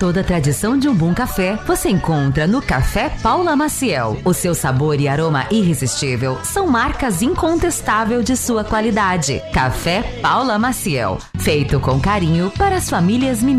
Toda a tradição de um bom café você encontra no Café Paula Maciel. O seu sabor e aroma irresistível são marcas incontestáveis de sua qualidade. Café Paula Maciel, feito com carinho para as famílias mineiras.